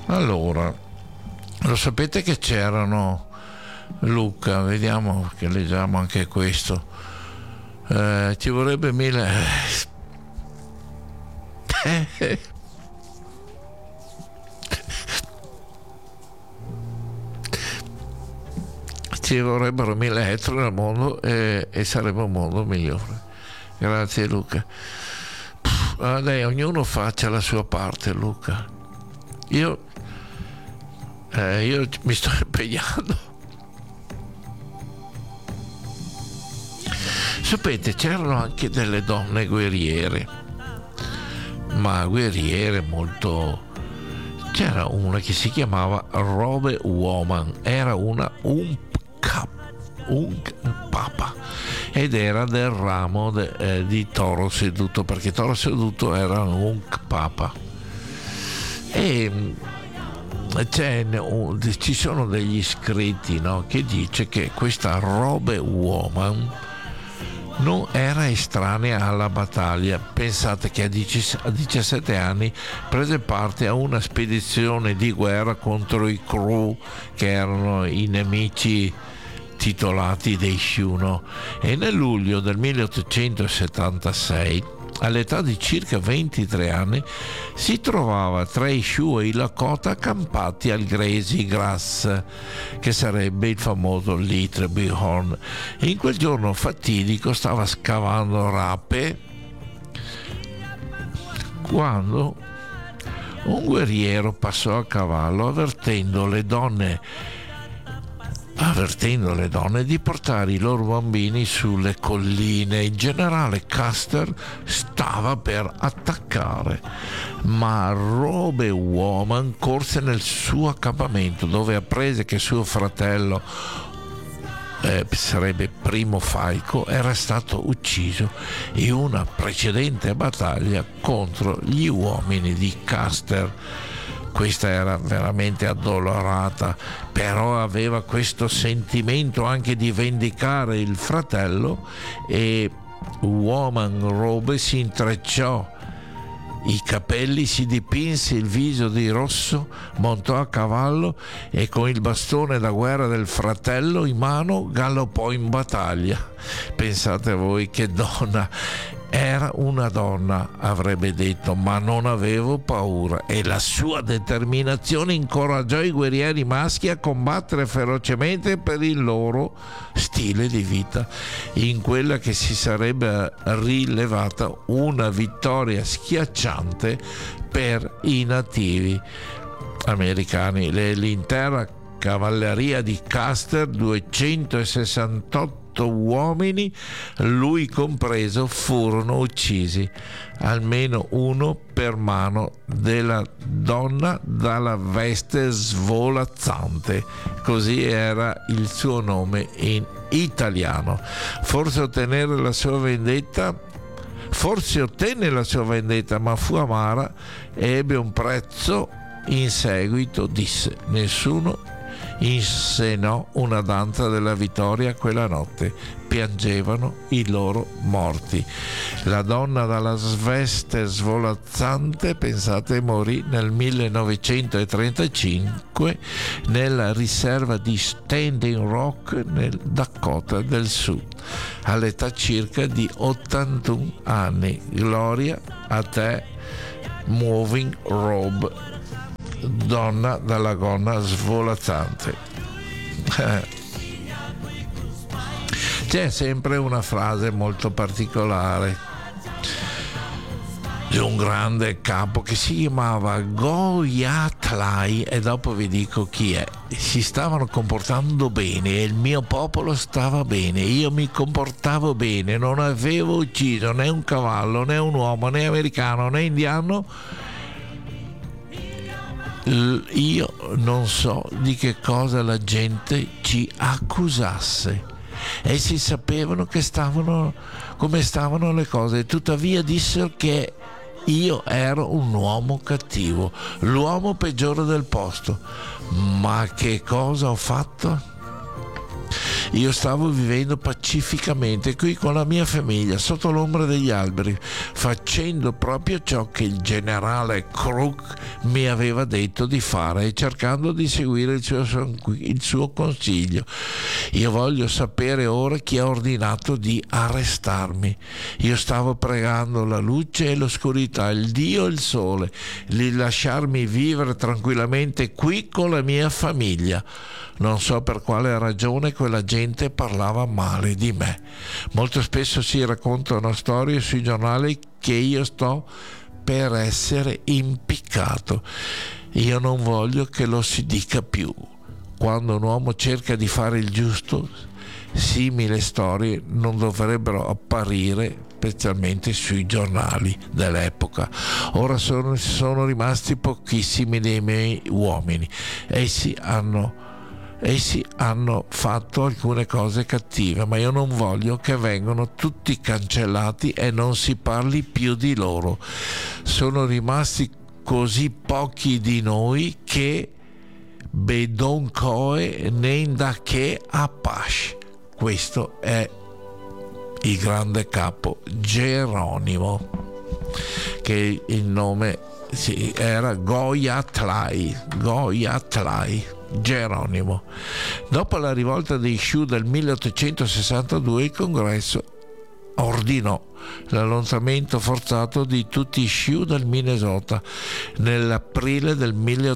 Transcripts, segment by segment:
Allora, lo sapete che c'erano, Luca, vediamo che leggiamo anche questo. Ci vorrebbe 1000. Ci vorrebbero 1000 ettari al mondo e sarebbe un mondo migliore. Grazie Luca. Dai, ognuno faccia la sua parte, Luca. Io mi sto impegnando. Sapete, c'erano anche delle donne guerriere, ma guerriere molto. C'era una che si chiamava Robe Woman, era un papa, ed era del ramo di Toro Seduto, perché Toro Seduto era un papa. E ci sono degli scritti, no, che dice che questa Robe Woman non era estranea alla battaglia. Pensate che a 17 anni prese parte a una spedizione di guerra contro i Crow, che erano i nemici titolati dei Shuno, e nel luglio del 1876, all'età di circa 23 anni, si trovava tra i Shu e i Lakota accampati al Grassy Grass, che sarebbe il famoso Little Bighorn. In quel giorno fatidico stava scavando rape quando un guerriero passò a cavallo avvertendo le donne di portare i loro bambini sulle colline. Il generale Custer stava per attaccare, ma Robe Woman corse nel suo accampamento, dove apprese che suo fratello, sarebbe Primo Falco, era stato ucciso in una precedente battaglia contro gli uomini di Custer. Questa era veramente addolorata, però aveva questo sentimento anche di vendicare il fratello, e Woman Robe si intrecciò i capelli, si dipinse il viso di rosso, montò a cavallo e con il bastone da guerra del fratello in mano galoppò in battaglia. Pensate voi che donna! Era una donna, avrebbe detto, ma non avevo paura, e la sua determinazione incoraggiò i guerrieri maschi a combattere ferocemente per il loro stile di vita, in quella che si sarebbe rilevata una vittoria schiacciante per i nativi americani. L'intera cavalleria di Custer, 268 uomini, lui compreso, furono uccisi, almeno uno per mano della donna dalla veste svolazzante. Così era il suo nome in italiano. Forse ottenne la sua vendetta, ma fu amara e ebbe un prezzo. In seguito disse: nessuno insegnò una danza della vittoria quella notte, piangevano i loro morti. La donna dalla veste svolazzante, pensate, morì nel 1935 nella riserva di Standing Rock nel Dakota del Sud, all'età circa di 81 anni. Gloria a te, Moving Robe, donna dalla gonna svolazzante. C'è sempre una frase molto particolare di un grande capo che si chiamava Goyatlai, e dopo vi dico chi è. Si stavano comportando bene e il mio popolo stava bene, io mi comportavo bene, non avevo ucciso né un cavallo, né un uomo, né americano, né indiano. Io non so di che cosa la gente ci accusasse, e si sapevano che come stavano le cose, tuttavia dissero che io ero un uomo cattivo, l'uomo peggiore del posto. Ma che cosa ho fatto? Io stavo vivendo pacificamente qui con la mia famiglia sotto l'ombra degli alberi, facendo proprio ciò che il generale Crook mi aveva detto di fare e cercando di seguire il suo consiglio. Io voglio sapere ora chi ha ordinato di arrestarmi. Io stavo pregando la luce e l'oscurità, il Dio e il sole, di lasciarmi vivere tranquillamente qui con la mia famiglia. Non so per quale ragione quella gente parlava male di me. Molto spesso si raccontano storie sui giornali che io sto per essere impiccato. Io non voglio che lo si dica più. Quando un uomo cerca di fare il giusto, simili storie non dovrebbero apparire, specialmente sui giornali dell'epoca. Ora sono rimasti pochissimi dei miei uomini. Essi hanno fatto alcune cose cattive, ma io non voglio che vengano tutti cancellati e non si parli più di loro. Sono rimasti così pochi di noi che Bedon Coe Nenda che Apache. Questo è il grande capo Geronimo, che il nome era Goya Tlai. Geronimo. Dopo la rivolta dei Shu del 1862, il Congresso ordinò l'allontanamento forzato di tutti i Shu del Minnesota. Nell'aprile del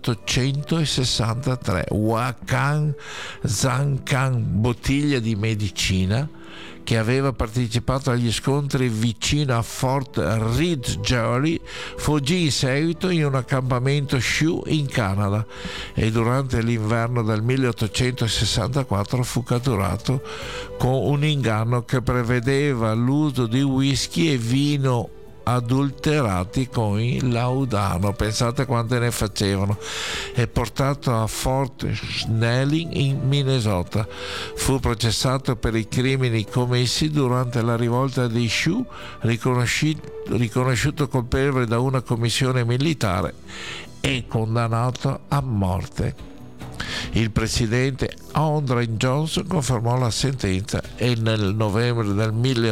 1863 Wakan Zankan, bottiglia di medicina, che aveva partecipato agli scontri vicino a Fort Ridgely, fuggì in seguito in un accampamento Shu in Canada e durante l'inverno del 1864 fu catturato con un inganno che prevedeva l'uso di whisky e vino adulterati con il laudano. Pensate quante ne facevano. E portato a Fort Snelling in Minnesota. Fu processato per i crimini commessi durante la rivolta dei Sioux, riconosciuto colpevole da una commissione militare e condannato a morte. Il presidente Andrew Johnson confermò la sentenza e nel novembre del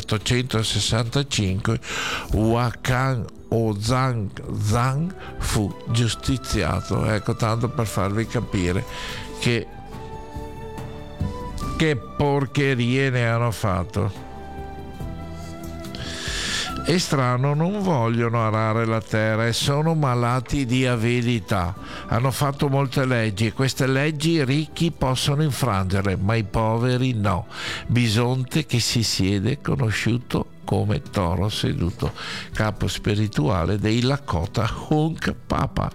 1865 Wakan Ozang fu giustiziato. Ecco, tanto per farvi capire che porcherie ne hanno fatto. È strano, non vogliono arare la terra e sono malati di avidità. Hanno fatto molte leggi e queste leggi i ricchi possono infrangerle, ma i poveri no. Bisonte che si siede, conosciuto come toro seduto, capo spirituale dei Lakota Hunk Papa.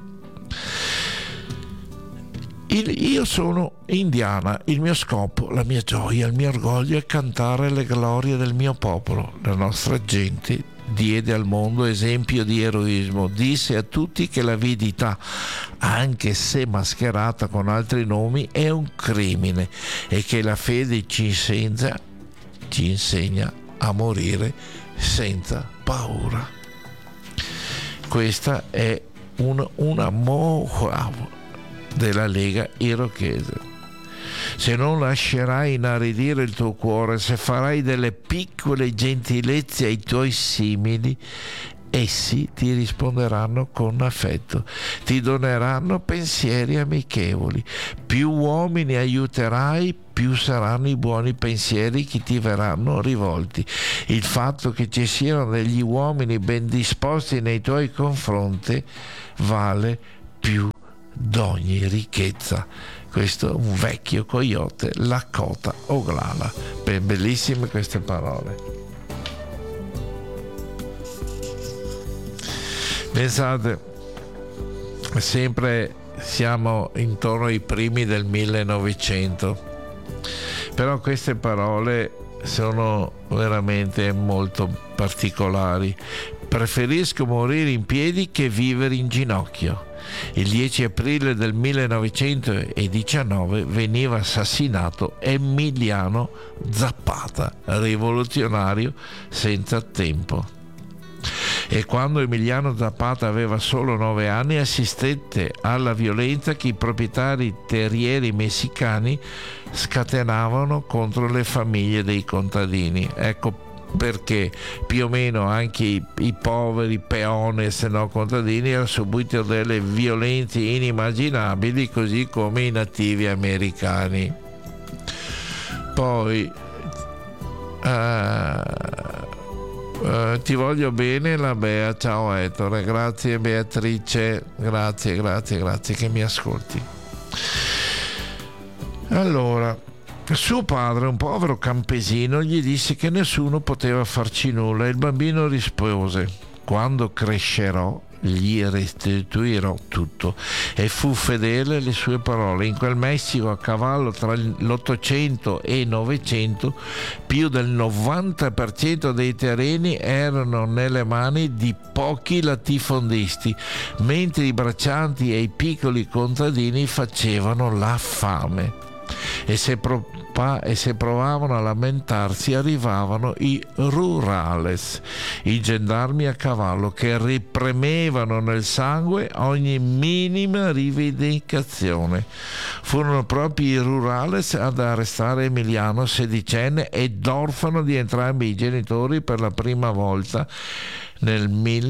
Io sono indiana, il mio scopo, la mia gioia, il mio orgoglio è cantare le glorie del mio popolo. La nostra gente diede al mondo esempio di eroismo, disse a tutti che l'avidità, anche se mascherata con altri nomi, è un crimine e che la fede ci insegna a morire senza paura. Questa è una mohawk della Lega Irochese. Se non lascerai inaridire il tuo cuore, se farai delle piccole gentilezze ai tuoi simili, essi ti risponderanno con affetto, ti doneranno pensieri amichevoli. Più uomini aiuterai, più saranno i buoni pensieri che ti verranno rivolti. Il fatto che ci siano degli uomini ben disposti nei tuoi confronti vale più d'ogni ricchezza. Questo è un vecchio coyote, Lakota Oglala. Bellissime queste parole. Pensate, sempre siamo intorno ai primi del 1900, però queste parole sono veramente molto particolari. Preferisco morire in piedi che vivere in ginocchio. Il 10 aprile del 1919 veniva assassinato Emiliano Zapata, rivoluzionario senza tempo. e quando Emiliano Zapata aveva solo 9 anni assistette alla violenza che i proprietari terrieri messicani scatenavano contro le famiglie dei contadini. Ecco perché più o meno anche i poveri peones, no, contadini, hanno subito delle violenze inimmaginabili, così come i nativi americani. Poi ti voglio bene, la Bea. Ciao Ettore, grazie Beatrice, grazie che mi ascolti. Allora, suo padre, un povero campesino, gli disse che nessuno poteva farci nulla e il bambino rispose: quando crescerò gli restituirò tutto. E fu fedele alle sue parole. In quel Messico, a cavallo tra l'800 e il 900, più del 90% dei terreni erano nelle mani di pochi latifondisti, mentre i braccianti e i piccoli contadini facevano la fame. E se provavano a lamentarsi, arrivavano i rurales, i gendarmi a cavallo, che ripremevano nel sangue ogni minima rivendicazione. Furono proprio i rurales ad arrestare Emiliano, sedicenne ed orfano di entrambi i genitori, per la prima volta nel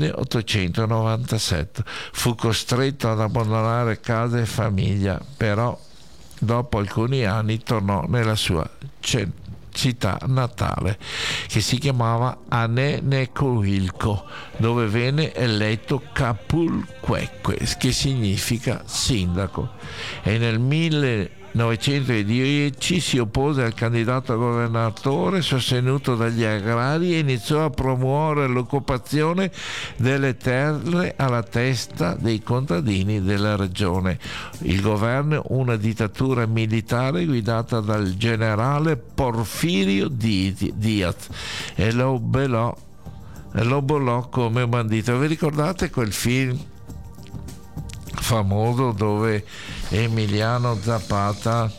1897. Fu costretto ad abbandonare casa e famiglia, però dopo alcuni anni tornò nella sua città natale, che si chiamava Anenecoilco, dove venne eletto Capulqueque, che significa sindaco, e nel 1910 si oppose al candidato a governatore sostenuto dagli agrari e iniziò a promuovere l'occupazione delle terre alla testa dei contadini della regione. Il governo, una dittatura militare guidata dal generale Porfirio Diaz, e lo bollò come bandito. Vi ricordate quel film famoso dove Emiliano Zapata,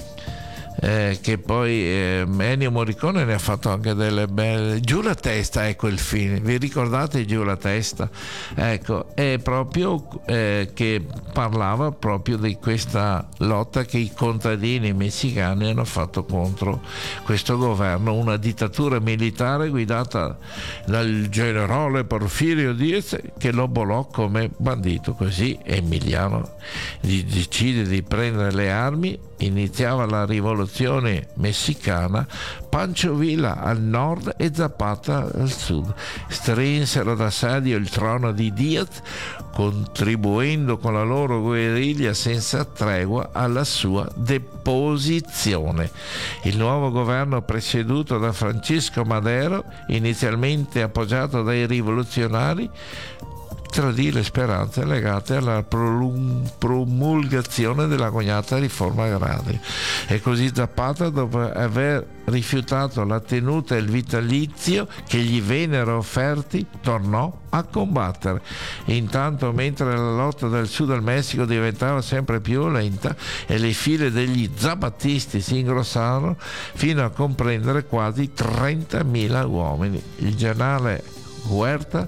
che poi Ennio Morricone ne ha fatto anche delle belle, Giù la testa, ecco il film, vi ricordate Giù la testa? Ecco, è proprio che parlava proprio di questa lotta che i contadini messicani hanno fatto contro questo governo, una dittatura militare guidata dal generale Porfirio Diaz, che lo bollò come bandito. Così Emiliano decide di prendere le armi. Iniziava la rivoluzione messicana, Pancho Villa al nord e Zapata al sud strinsero d'assedio il trono di Diaz, contribuendo con la loro guerriglia senza tregua alla sua deposizione. Il nuovo governo, presieduto da Francisco Madero, inizialmente appoggiato dai rivoluzionari, tradì le speranze legate alla promulgazione dell'agognata riforma agraria, e così Zapata, dopo aver rifiutato la tenuta e il vitalizio che gli vennero offerti, tornò a combattere. Intanto, mentre la lotta del sud del Messico diventava sempre più violenta e le file degli zapatisti si ingrossarono fino a comprendere quasi 30.000 uomini, il generale Huerta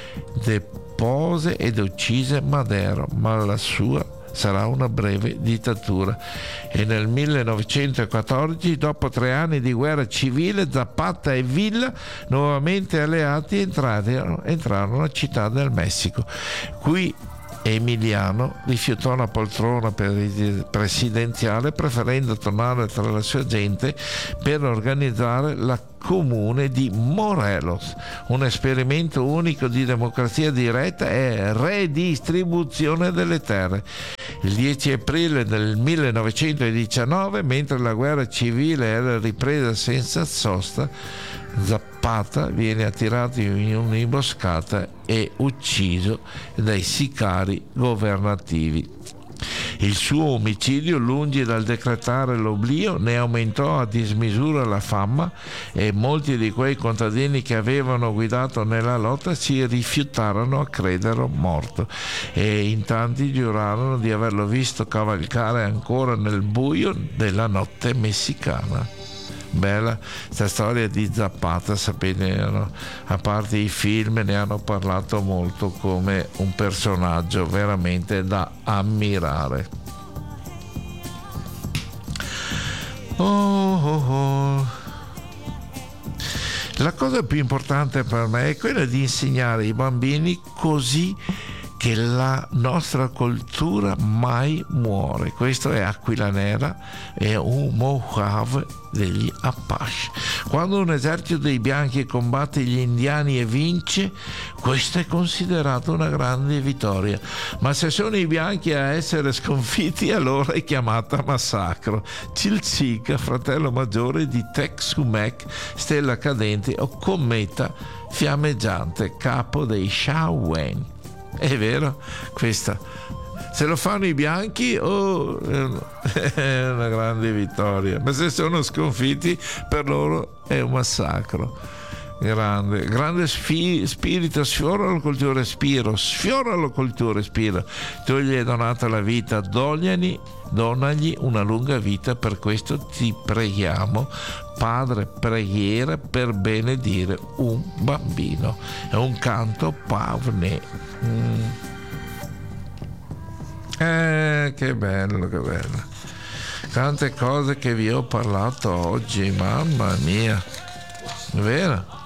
depose ed uccise Madero, ma la sua sarà una breve dittatura. E nel 1914, dopo 3 anni di guerra civile, Zapata e Villa, nuovamente alleati, entrarono a Città del Messico. Qui Emiliano rifiutò la poltrona presidenziale, preferendo tornare tra la sua gente per organizzare la Comune di Morelos, un esperimento unico di democrazia diretta e redistribuzione delle terre. Il 10 aprile del 1919, mentre la guerra civile era ripresa senza sosta, Zapata viene attirato in un'imboscata e ucciso dai sicari governativi. Il suo omicidio, lungi dal decretare l'oblio, ne aumentò a dismisura la fama, e molti di quei contadini che avevano guidato nella lotta si rifiutarono a crederlo morto, e in tanti giurarono di averlo visto cavalcare ancora nel buio della notte messicana. bella questa storia di Zapata, sapete, a parte i film ne hanno parlato molto come un personaggio veramente da ammirare. La cosa più importante per me è quella di insegnare ai bambini così che la nostra cultura mai muore. Questo è Aquila Nera, è un Mojave degli Apache. Quando un esercito dei bianchi combatte gli indiani e vince, questo è considerato una grande vittoria, ma se sono i bianchi a essere sconfitti, allora è chiamata massacro. Chilchica, fratello maggiore di Texumec, stella cadente o cometa fiammeggiante, capo dei Shawen. È vero, questa se lo fanno i bianchi è una grande vittoria, ma se sono sconfitti per loro è un massacro. Grande spirito, sfiora la cultura spiro, tu gli hai donato la vita, donagli una lunga vita, per questo ti preghiamo, Padre, preghiera per benedire un bambino. È un canto pavne. Che bello, che bello. Tante cose che vi ho parlato oggi, mamma mia, vero?